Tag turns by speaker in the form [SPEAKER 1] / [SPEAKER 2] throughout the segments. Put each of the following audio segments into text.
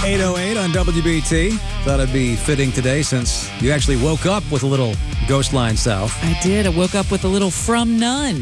[SPEAKER 1] 8:08 on WBT. Thought it'd be fitting today since you actually woke up with a little Ghost Line South.
[SPEAKER 2] I did. I woke up with a little From None.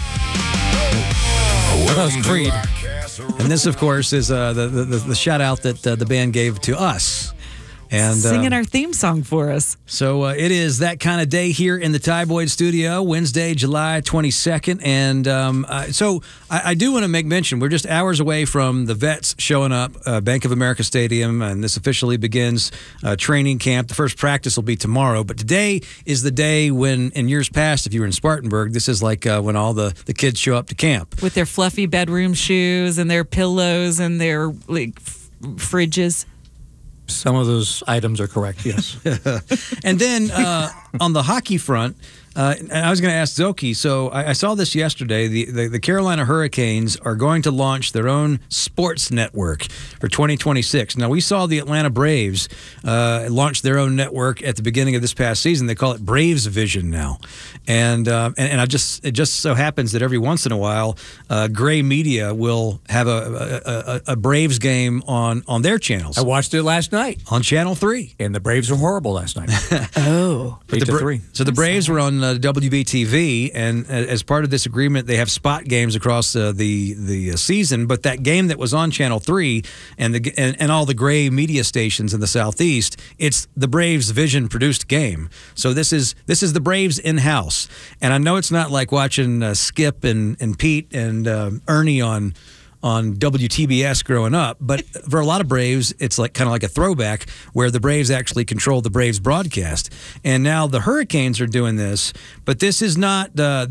[SPEAKER 1] That was Creed. And this, of course, is the shout out that the band gave to us. And
[SPEAKER 2] singing our theme song for us.
[SPEAKER 1] So it is that kind of day here in the Ty Boyd studio, Wednesday, July 22nd. And so I do want to make mention, we're just hours away from the vets showing up, Bank of America Stadium, and this officially begins training camp. The first practice will be tomorrow, but today is the day when, in years past, if you were in Spartanburg, this is like when all the kids show up to camp.
[SPEAKER 2] With their fluffy bedroom shoes and their pillows and their fridges.
[SPEAKER 3] Some of those items are correct, yes.
[SPEAKER 1] And then on the hockey front, and I was going to ask Zoki, so I saw this yesterday. The Carolina Hurricanes are going to launch their own sports network for 2026. Now, we saw the Atlanta Braves launch their own network at the beginning of this past season. They call it Braves Vision now. And it just so happens that every once in a while, Gray Media will have a Braves game on their channels.
[SPEAKER 3] I watched it last night.
[SPEAKER 1] On Channel 3.
[SPEAKER 3] And the Braves were horrible last night.
[SPEAKER 2] Oh.
[SPEAKER 3] 8-3.
[SPEAKER 1] So the Braves were on WBTV, and as part of this agreement, they have spot games across the season. But that game that was on Channel 3 and all the Gray media stations in the Southeast, it's the Braves Vision produced game. So this is the Braves in-house, and I know it's not like watching Skip and Pete and Ernie on WTBS growing up, but for a lot of Braves, it's like kind of like a throwback where the Braves actually control the Braves broadcast. And now the Hurricanes are doing this, but this is not the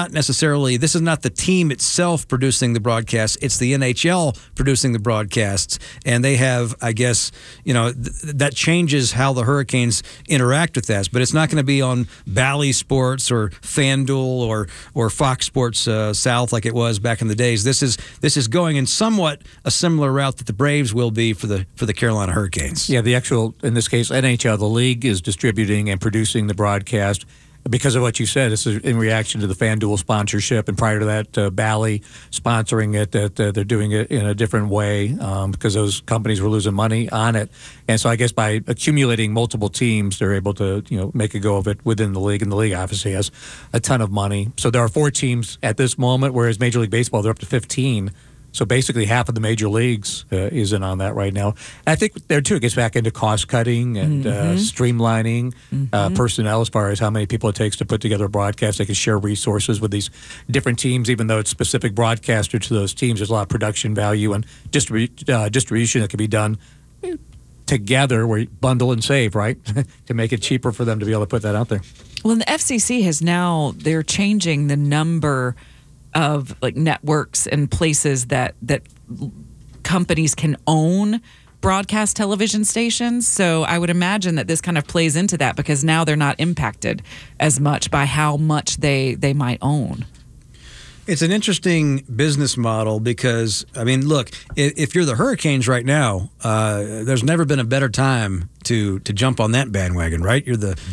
[SPEAKER 1] team itself producing the broadcast. It's the NHL producing the broadcasts, and they have, I guess, that changes how the Hurricanes interact with that. But it's not going to be on Bally Sports or FanDuel or Fox Sports South like it was back in the days. This is going in somewhat a similar route that the Braves will be for the Carolina Hurricanes.
[SPEAKER 3] Yeah, the actual, in this case, NHL, the league is distributing and producing the broadcast. Because of what you said, this is in reaction to the FanDuel sponsorship, and prior to that, Bally sponsoring it, that they're doing it in a different way because those companies were losing money on it. And so I guess by accumulating multiple teams, they're able to make a go of it within the league, and the league obviously has a ton of money. So there are 4 teams at this moment, whereas Major League Baseball, they're up to 15. So basically half of the major leagues is in on that right now. And I think there, too, it gets back into cost-cutting and streamlining personnel as far as how many people it takes to put together a broadcast. They can share resources with these different teams, even though it's specific broadcaster to those teams. There's a lot of production value and distribution that can be done together where you bundle and save, right, to make it cheaper for them to be able to put that out there.
[SPEAKER 2] Well, and the FCC has now, they're changing the number of networks and places that companies can own broadcast television stations. So I would imagine that this kind of plays into that because now they're not impacted as much by how much they might own.
[SPEAKER 1] It's an interesting business model because, I mean, look, if you're the Hurricanes right now, there's never been a better time to jump on that bandwagon, right?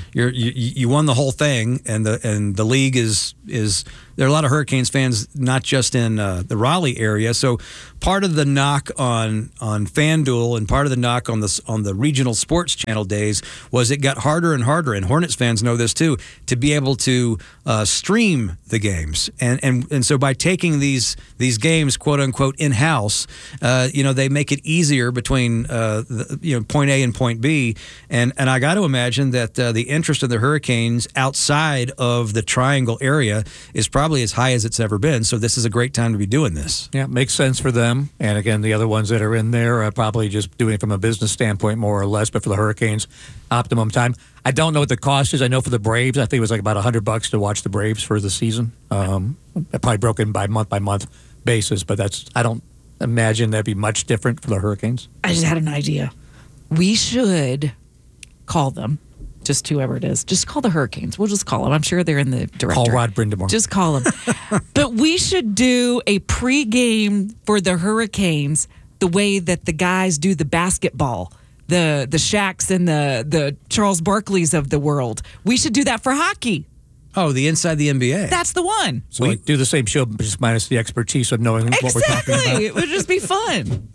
[SPEAKER 1] You won the whole thing, and the league is there are a lot of Hurricanes fans, not just in the Raleigh area. So part of the knock on FanDuel and part of the knock on the regional sports channel days was it got harder and harder, and Hornets fans know this too, to be able to stream the games, and so by taking these games quote unquote in house, they make it easier between point A and point B. And I got to imagine that the interest of the Hurricanes outside of the Triangle area is probably as high as it's ever been. So this is a great time to be doing this.
[SPEAKER 3] Yeah, makes sense for them. And again, the other ones that are in there are probably just doing it from a business standpoint more or less. But for the Hurricanes, optimum time. I don't know what the cost is. I know for the Braves, I think it was like about $100 to watch the Braves for the season. Probably broken by month basis. But I don't imagine that'd be much different for the Hurricanes.
[SPEAKER 2] I just had an idea. We should call them, just whoever it is. Just call the Hurricanes. We'll just call them. I'm sure they're in the directory.
[SPEAKER 3] Call Rod Brindamore.
[SPEAKER 2] Just call them. But we should do a pregame for the Hurricanes the way that the guys do the basketball, the Shaqs and the Charles Barkleys of the world. We should do that for hockey.
[SPEAKER 1] Oh, the Inside the NBA.
[SPEAKER 2] That's the one.
[SPEAKER 3] So we do the same show, just minus the expertise of knowing what we're talking about.
[SPEAKER 2] Exactly. It would just be fun.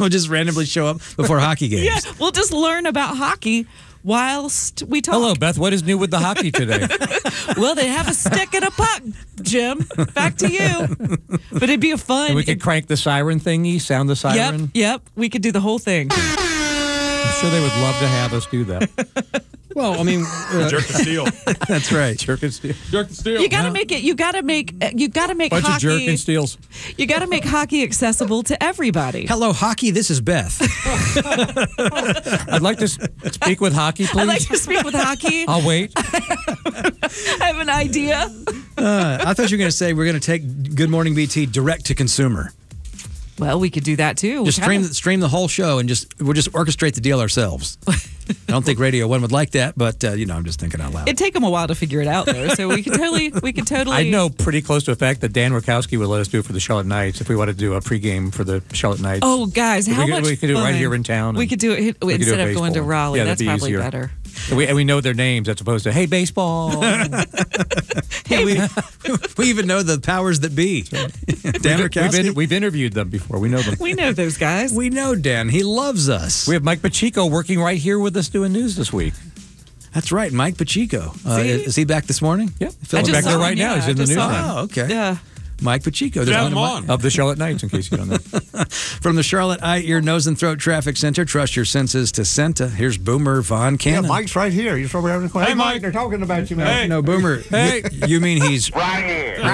[SPEAKER 1] We'll just randomly show up before hockey games.
[SPEAKER 2] Yeah, we'll just learn about hockey whilst we talk.
[SPEAKER 3] Hello, Beth. What is new with the hockey today?
[SPEAKER 2] Well, they have a stick and a puck, Jim. Back to you. But it'd be a fun.
[SPEAKER 3] And we could crank the siren thingy, sound the siren.
[SPEAKER 2] Yep. We could do the whole thing.
[SPEAKER 3] I'm sure they would love to have us do that.
[SPEAKER 1] Well, I mean,
[SPEAKER 4] Jerk and steal.
[SPEAKER 1] that's right.
[SPEAKER 3] Jerk and steal.
[SPEAKER 4] Jerk and steal.
[SPEAKER 2] You gotta make it. You gotta make
[SPEAKER 3] Bunch of jerk
[SPEAKER 2] hockey.
[SPEAKER 3] and steals.
[SPEAKER 2] You gotta make hockey accessible to everybody.
[SPEAKER 1] Hello, hockey. This is Beth.
[SPEAKER 3] I'd like to speak with hockey, please.
[SPEAKER 2] I'd like to speak with hockey.
[SPEAKER 3] I'll wait.
[SPEAKER 2] I have an idea.
[SPEAKER 1] I thought you were going to say we're going to take Good Morning BT direct to consumer.
[SPEAKER 2] Well, we could do that too.
[SPEAKER 1] Just stream the whole show and we'll just orchestrate the deal ourselves. I don't think Radio 1 would like that, but I'm just thinking out loud.
[SPEAKER 2] It'd take them a while to figure it out, though. So we could totally.
[SPEAKER 3] I know pretty close to the fact that Dan Rakowski would let us do it for the Charlotte Knights if we wanted to do a pregame for the Charlotte Knights.
[SPEAKER 2] Oh, guys, how much
[SPEAKER 3] we could do it right
[SPEAKER 2] fun.
[SPEAKER 3] here in town.
[SPEAKER 2] We could do it
[SPEAKER 3] could do
[SPEAKER 2] instead
[SPEAKER 3] it
[SPEAKER 2] of going to
[SPEAKER 3] baseball.
[SPEAKER 2] Raleigh.
[SPEAKER 3] Yeah,
[SPEAKER 2] That's
[SPEAKER 3] that'd be
[SPEAKER 2] probably
[SPEAKER 3] easier.
[SPEAKER 2] better.
[SPEAKER 3] And we know their names as opposed to, hey, baseball.
[SPEAKER 1] Hey, we even know the powers that be. Dan Rakowski.
[SPEAKER 3] We've interviewed them before. We know them.
[SPEAKER 2] We know those guys.
[SPEAKER 1] We know Dan. He loves us.
[SPEAKER 3] We have Mike Pacheco working right here with us doing news this week.
[SPEAKER 1] That's right, Mike Pacheco.
[SPEAKER 2] See?
[SPEAKER 1] Is he back this morning?
[SPEAKER 3] Yeah.
[SPEAKER 2] I
[SPEAKER 3] He's
[SPEAKER 2] just
[SPEAKER 3] back
[SPEAKER 2] saw
[SPEAKER 3] there
[SPEAKER 2] him,
[SPEAKER 3] right now.
[SPEAKER 2] yeah,
[SPEAKER 3] He's in
[SPEAKER 2] I
[SPEAKER 3] the
[SPEAKER 2] just saw
[SPEAKER 3] newsroom.
[SPEAKER 2] him.
[SPEAKER 1] Oh, okay.
[SPEAKER 2] Yeah.
[SPEAKER 1] Mike Pacheco.
[SPEAKER 4] Have him
[SPEAKER 1] one
[SPEAKER 4] on.
[SPEAKER 3] Of the Charlotte Knights, in case you don't know.
[SPEAKER 1] From the Charlotte Eye, Ear, Nose, and Throat Traffic Center. Trust your senses to Senta. Here's Boomer Von
[SPEAKER 5] Yeah,
[SPEAKER 1] Cannon.
[SPEAKER 5] Mike's right here. He's probably having a question.
[SPEAKER 4] Hey, Mike.
[SPEAKER 5] They're talking about you, man.
[SPEAKER 4] Hey.
[SPEAKER 1] No, Boomer.
[SPEAKER 3] Hey.
[SPEAKER 1] You mean he's
[SPEAKER 5] Right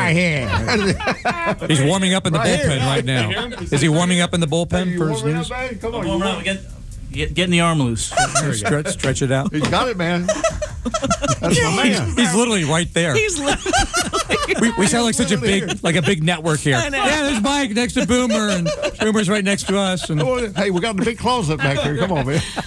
[SPEAKER 5] here.
[SPEAKER 3] He's warming up in the
[SPEAKER 5] Right
[SPEAKER 3] bullpen
[SPEAKER 5] here.
[SPEAKER 3] right now. Is he warming up in the bullpen for his news?
[SPEAKER 5] Come on,
[SPEAKER 6] Warm up, getting the arm loose.
[SPEAKER 3] Stretch it out.
[SPEAKER 5] He's got it, man. That's my man.
[SPEAKER 3] He's literally right there.
[SPEAKER 2] He's
[SPEAKER 3] We sound like such a big network here.
[SPEAKER 2] I know.
[SPEAKER 3] Yeah, there's Mike next to Boomer, and Boomer's right next to us. And
[SPEAKER 5] Hey, we got the big closet back here. Come on,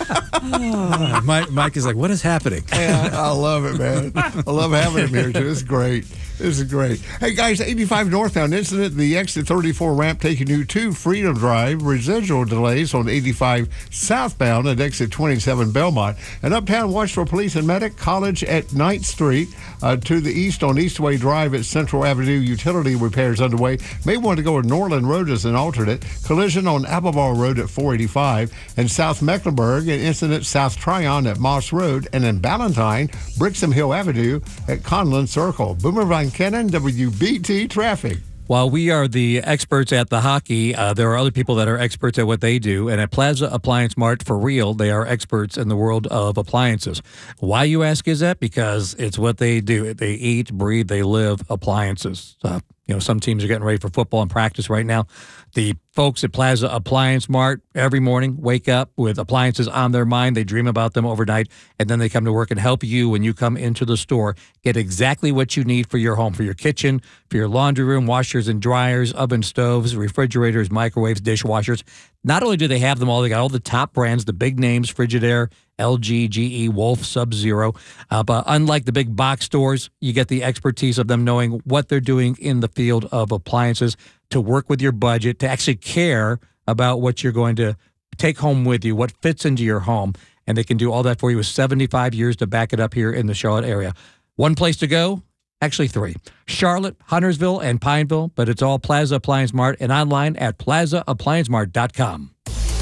[SPEAKER 5] man.
[SPEAKER 1] Mike is like, what is happening?
[SPEAKER 5] Hey, I love it, man. I love having him here, too. It's great. This is great. Hey, guys, 85 northbound incident. The exit 34 ramp taking you to Freedom Drive. Residual delays on 85 southbound at exit 27 Belmont. And uptown, watch for police and medic. College at 9th Street. To the east on Eastway Drive at Central Avenue. Utility repairs underway. May want to go to Norland Road as an alternate. Collision on Applebar Road at 485. And South Mecklenburg, an incident South Tryon at Moss Road. And in Ballantyne, Brixham Hill Avenue at Conlon Circle. Boomer Von Cannon, WBT Traffic.
[SPEAKER 3] while we are the experts at the hockey, there are other people that are experts at what they do. And at Plaza Appliance Mart, for real, they are experts in the world of appliances. Why, you ask, is that? Because it's what they do. They eat, breathe, they live appliances. Some teams are getting ready for football and practice right now. The folks at Plaza Appliance Mart every morning wake up with appliances on their mind. They dream about them overnight, and then they come to work and help you when you come into the store get exactly what you need for your home, for your kitchen, for your laundry room, washers and dryers, oven stoves, refrigerators, microwaves, dishwashers. Not only do they have them all, they got all the top brands, the big names, Frigidaire, LG, GE, Wolf, Sub-Zero. But unlike the big box stores, you get the expertise of them knowing what they're doing in the field of appliances to work with your budget, to actually care about what you're going to take home with you, what fits into your home. And they can do all that for you with 75 years to back it up here in the Charlotte area. One place to go, actually three. Charlotte, Huntersville, and Pineville, but it's all Plaza Appliance Mart and online at plazaappliancemart.com.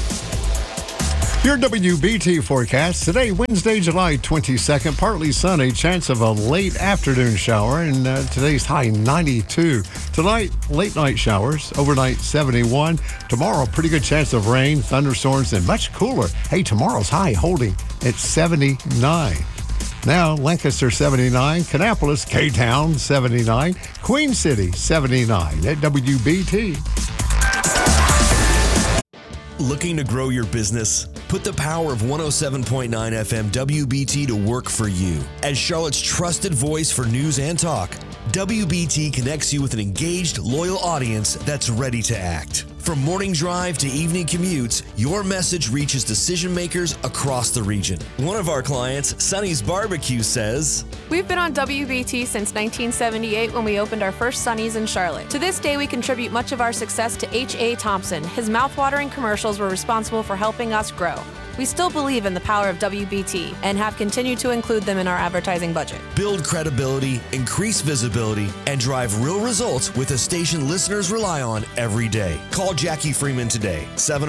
[SPEAKER 5] Your WBT forecast today, Wednesday, July 22nd, partly sunny, chance of a late afternoon shower, and today's high 92. Tonight, late night showers, overnight 71. Tomorrow, pretty good chance of rain, thunderstorms, and much cooler. Hey, tomorrow's high holding at 79. Now, Lancaster 79, Kannapolis, K-Town 79, Queen City 79 at WBT.
[SPEAKER 7] Looking to grow your business? Put the power of 107.9 FM WBT to work for you. As Charlotte's trusted voice for news and talk, WBT connects you with an engaged, loyal audience that's ready to act. From morning drive to evening commutes, your message reaches decision makers across the region. One of our clients, Sonny's Barbecue, says,
[SPEAKER 8] "We've been on WBT since 1978 when we opened our first Sonny's in Charlotte. To this day, we contribute much of our success to H.A. Thompson. His mouthwatering commercials were responsible for helping us grow. we still believe in the power of WBT and have continued to include them in our advertising budget.
[SPEAKER 7] Build credibility, increase visibility, and drive real results with a station listeners rely on every day. Call Jackie Freeman today,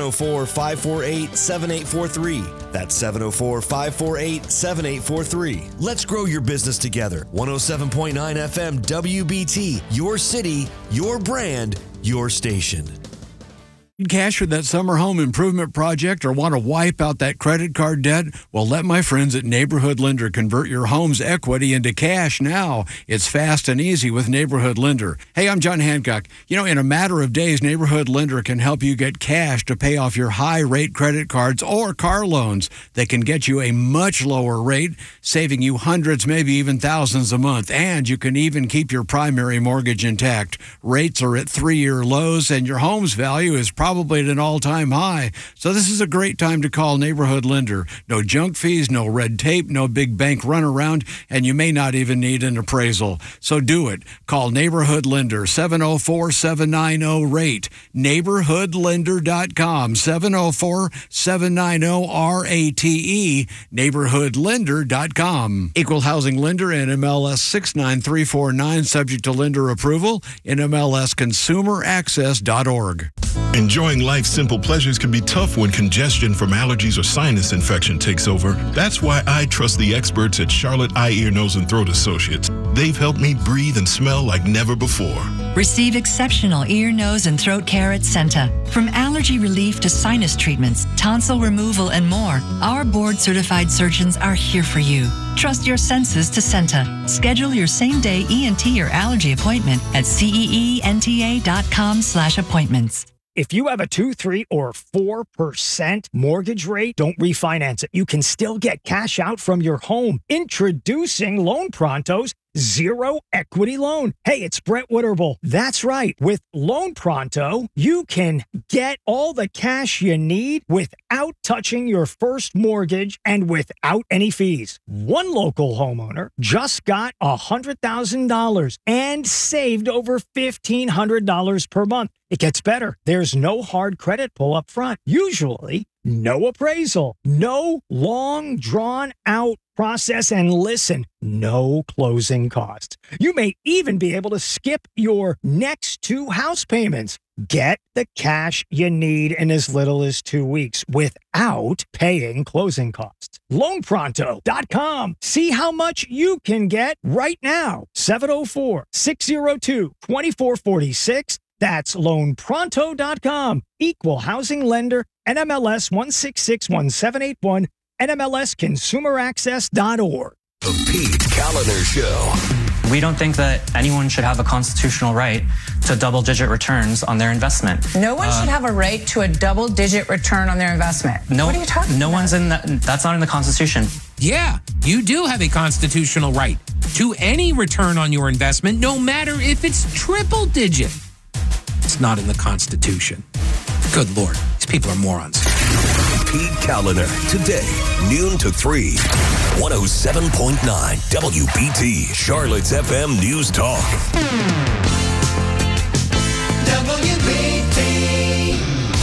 [SPEAKER 7] 704-548-7843. That's 704-548-7843. Let's grow your business together. 107.9 FM WBT, your city, your brand, your station.
[SPEAKER 4] Cash for that summer home improvement project or want to wipe out that credit card debt? Well, let my friends at Neighborhood Lender convert your home's equity into cash now. It's fast and easy with Neighborhood Lender. Hey, I'm John Hancock. You know, in a matter of days, Neighborhood Lender can help you get cash to pay off your high-rate credit cards or car loans. They can get you a much lower rate, saving you hundreds, maybe even thousands a month. And you can even keep your primary mortgage intact. Rates are at 3-year lows, and your home's value is probably at an all-time high. So this is a great time to call Neighborhood Lender. No junk fees, no red tape, no big bank runaround, and you may not even need an appraisal. So do it. Call Neighborhood Lender, 704-790-RATE. NeighborhoodLender.com, 704-790-RATE. NeighborhoodLender.com. Equal housing lender, NMLS 69349, subject to lender approval, NMLSconsumeraccess.org.
[SPEAKER 9] Enjoying life's simple pleasures can be tough when congestion from allergies or sinus infection takes over. That's why I trust the experts at Charlotte Eye, Ear, Nose, and Throat Associates. They've helped me breathe and smell like never before.
[SPEAKER 10] Receive exceptional ear, nose, and throat care at Senta. From allergy relief to sinus treatments, tonsil removal, and more, our board-certified surgeons are here for you. Trust your senses to Senta. Schedule your same-day ENT or allergy appointment at ceenta.com/appointments.
[SPEAKER 11] If you have a 2, 3, or 4% mortgage rate, don't refinance it. You can still get cash out from your home. Introducing Loan Pronto's Zero Equity Loan. Hey, it's Brett Witterbull. That's right. With Loan Pronto, you can get all the cash you need without touching your first mortgage and without any fees. One local homeowner just got $100,000 and saved over $1,500 per month. It gets better. There's no hard credit pull up front. Usually, no appraisal, no long drawn out process, and listen, no closing costs. You may even be able to skip your next 2 house payments. Get the cash you need in as little as 2 weeks without paying closing costs. LoanPronto.com. See how much you can get right now. 704-602-2446. That's LoanPronto.com. Equal housing lender, NMLS 1661781, NMLSconsumeraccess.org.
[SPEAKER 12] The Pete Kaliner Show.
[SPEAKER 13] We don't think that anyone should have a constitutional right to double-digit returns on their investment.
[SPEAKER 14] No one should have a right to a double-digit return on their investment.
[SPEAKER 13] No,
[SPEAKER 14] what are you talking about?
[SPEAKER 13] No one's in that. That's not in the Constitution.
[SPEAKER 15] Yeah, you do have a constitutional right to any return on your investment, no matter if it's triple-digit. It's not in the Constitution. Good Lord, these people are morons.
[SPEAKER 12] Pete Kaliner, today, noon to 3. 107.9 WBT, Charlotte's FM News Talk.
[SPEAKER 1] WBT.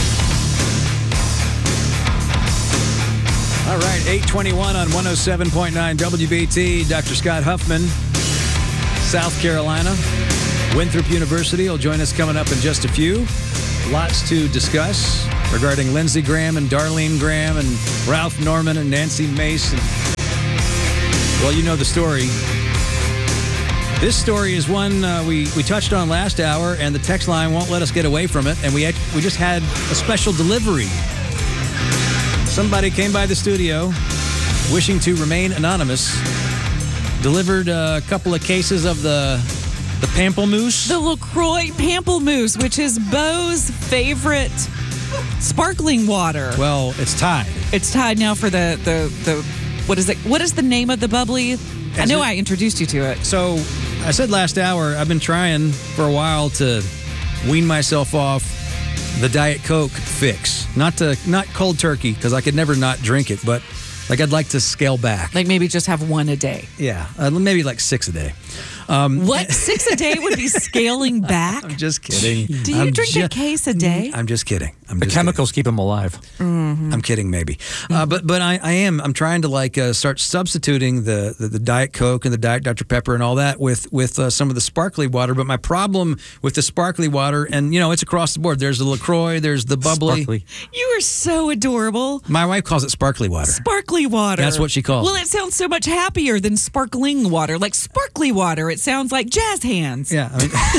[SPEAKER 1] All right, 821 on 107.9 WBT. Dr. Scott Huffman, South Carolina. Winthrop University will join us coming up in just a few. Lots to discuss regarding Lindsey Graham and Darlene Graham and Ralph Norman and Nancy Mace. Well, you know the story. This story is one we touched on last hour, and the text line won't let us get away from it. And we just had a special delivery. Somebody came by the studio wishing to remain anonymous, delivered a couple of cases of the Pamplemousse.
[SPEAKER 2] The LaCroix Pamplemousse, which is Beau's favorite sparkling water.
[SPEAKER 1] Well, it's tied.
[SPEAKER 2] It's tied now for the what is it? What is the name of the bubbly? I know I introduced you to it.
[SPEAKER 1] So I said last hour, I've been trying for a while to wean myself off the Diet Coke fix. Not cold turkey, because I could never not drink it, but like I'd like to scale back.
[SPEAKER 2] Like maybe just have one a day.
[SPEAKER 1] Yeah, maybe like 6 a day.
[SPEAKER 2] What? 6 a day would be scaling back?
[SPEAKER 1] I'm just kidding.
[SPEAKER 2] Do you drink a case a day?
[SPEAKER 1] I'm just kidding.
[SPEAKER 3] The chemicals keep them alive.
[SPEAKER 2] Mm-hmm.
[SPEAKER 1] I'm kidding, maybe. But I'm trying to start substituting the Diet Coke and the Diet Dr. Pepper and all that with some of the sparkly water. But my problem with the sparkly water, and it's across the board. There's the LaCroix, there's the bubbly.
[SPEAKER 3] Sparkly.
[SPEAKER 2] You are so adorable.
[SPEAKER 1] My wife calls it sparkly water.
[SPEAKER 2] Sparkly water.
[SPEAKER 1] That's what she calls
[SPEAKER 2] it. Well, it sounds so much happier than sparkling water. Like sparkly water, it sounds like jazz hands.
[SPEAKER 1] Yeah.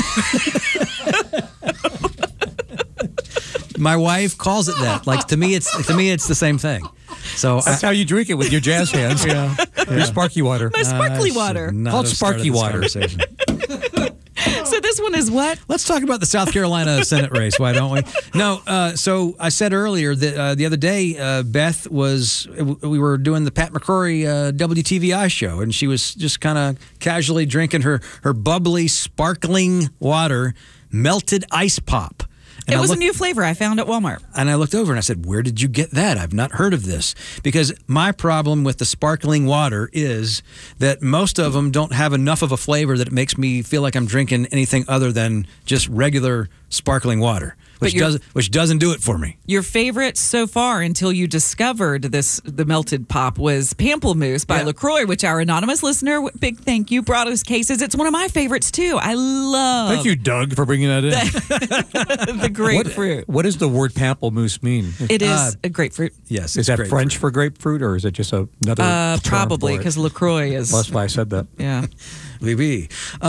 [SPEAKER 1] My wife calls it that. Like to me, it's the same thing. So
[SPEAKER 3] that's how you drink it, with your jazz hands.
[SPEAKER 1] Yeah.
[SPEAKER 3] Your sparky water.
[SPEAKER 2] My sparkly water.
[SPEAKER 3] Called sparky water.
[SPEAKER 2] So this one is what?
[SPEAKER 1] Let's talk about the South Carolina Senate race. Why don't we? No. So I said earlier that the other day, Beth we were doing the Pat McCrory WTVI show, and she was just kind of casually drinking her bubbly, sparkling water, melted ice pop. And
[SPEAKER 2] it was a new flavor I found at Walmart.
[SPEAKER 1] And I looked over and I said, where did you get that? I've not heard of this. Because my problem with the sparkling water is that most of them don't have enough of a flavor that it makes me feel like I'm drinking anything other than just regular sparkling water, which doesn't do it for me.
[SPEAKER 2] Your favorite so far until you discovered the melted pop was Pamplemousse by LaCroix, which our anonymous listener, big thank you, brought us cases. It's one of my favorites too. I love.
[SPEAKER 3] Thank you, Doug, for bringing that in.
[SPEAKER 2] The grapefruit.
[SPEAKER 3] What does the word pamplemousse mean?
[SPEAKER 2] It is a grapefruit.
[SPEAKER 1] Yes.
[SPEAKER 3] Is that grapefruit. French for grapefruit, or is it just another term?
[SPEAKER 2] Probably, because LaCroix is.
[SPEAKER 3] That's why I said that.
[SPEAKER 2] Yeah.
[SPEAKER 1] Oui, oui.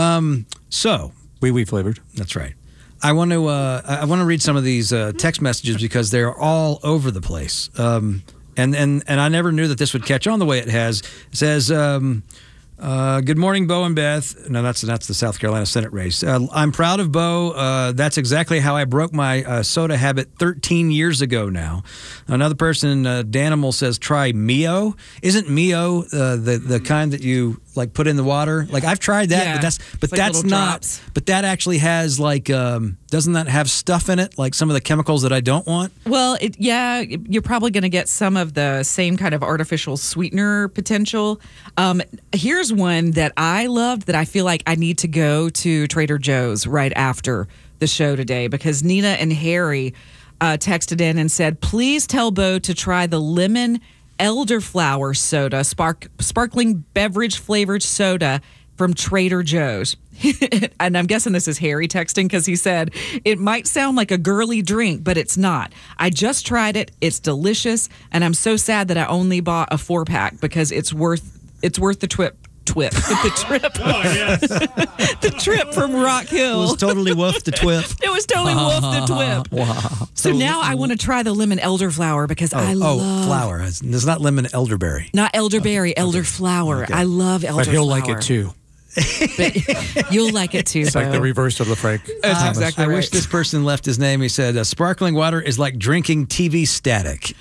[SPEAKER 3] Oui flavored.
[SPEAKER 1] That's right. I want to read some of these text messages because they're all over the place. And I never knew that this would catch on the way it has. It says, good morning, Bo and Beth. No, that's the South Carolina Senate race. I'm proud of Bo. That's exactly how I broke my soda habit 13 years ago now. Another person, Danimal, says, try Mio. Isn't Mio the kind that you like put in the water? Like I've tried that,
[SPEAKER 2] yeah,
[SPEAKER 1] but that's not.
[SPEAKER 2] Drops.
[SPEAKER 1] But that actually has doesn't that have stuff in it, like some of the chemicals that I don't want?
[SPEAKER 2] Well, you're probably going to get some of the same kind of artificial sweetener potential. Here's one that I loved that I feel like I need to go to Trader Joe's right after the show today, because Nina and Harry texted in and said, please tell Bo to try the lemon elderflower soda, sparkling beverage flavored soda from Trader Joe's. And I'm guessing this is Harry texting, because he said, it might sound like a girly drink, but it's not. I just tried it. It's delicious. And I'm so sad that I only bought a 4-pack because it's worth the trip. The trip.
[SPEAKER 6] Oh, yes.
[SPEAKER 2] The trip from Rock Hill.
[SPEAKER 1] It was totally worth the twip.
[SPEAKER 2] It was totally worth the twip.
[SPEAKER 1] Wow.
[SPEAKER 2] So now I want to try the lemon elderflower because I love.
[SPEAKER 1] Flower. It's not lemon elderberry.
[SPEAKER 2] Not elderberry, elderflower. Okay. I love elderflower.
[SPEAKER 3] But he'll like it too.
[SPEAKER 2] But you'll like it too.
[SPEAKER 3] It's like the reverse of the Frank.
[SPEAKER 2] That's exactly right.
[SPEAKER 1] I wish this person left his name. He said, sparkling water is like drinking TV static.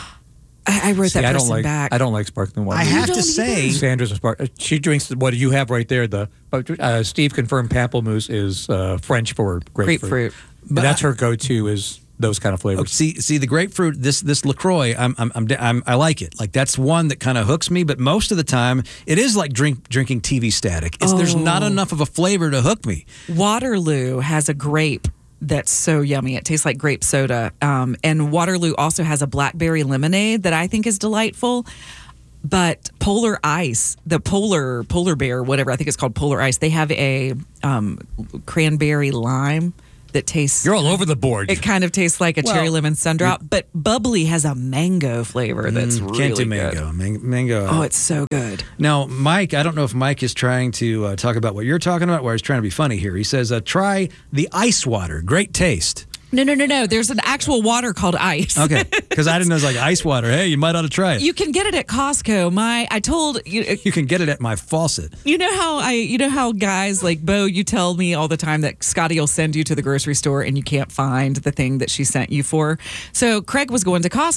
[SPEAKER 2] I wrote that person back.
[SPEAKER 3] I don't like sparkling water.
[SPEAKER 1] I have to say,
[SPEAKER 3] Sandra's she drinks what you have right there. Steve confirmed Pamplemousse is French for grapefruit. But that's her go-to is those kind of flavors.
[SPEAKER 1] See the grapefruit. This LaCroix, I like it. Like that's one that kind of hooks me. But most of the time, it is like drinking TV static. There's not enough of a flavor to hook me.
[SPEAKER 2] Waterloo has a grape that's so yummy. It tastes like grape soda. And Waterloo also has a blackberry lemonade that I think is delightful. But Polar Ice, the Polar Bear, whatever, I think it's called Polar Ice, they have a cranberry lime that tastes...
[SPEAKER 3] You're all over the board.
[SPEAKER 2] It kind of tastes like a cherry lemon sundrop. But Bubbly has a mango flavor that's really
[SPEAKER 1] can't do
[SPEAKER 2] mango.
[SPEAKER 1] Good. Mango.
[SPEAKER 2] Oh, it's so good.
[SPEAKER 1] Now, Mike, I don't know if Mike is trying to talk about what you're talking about, or he's trying to be funny here. He says, try the ice water. Great taste.
[SPEAKER 2] No. There's an actual water called ice.
[SPEAKER 1] Okay, because I didn't know it was like ice water. Hey, you might ought to try it.
[SPEAKER 2] You can get it at Costco. I told you.
[SPEAKER 1] You can get it at my faucet.
[SPEAKER 2] You know how guys like Bo, you tell me all the time that Scotty will send you to the grocery store and you can't find the thing that she sent you for. So Craig was going to Costco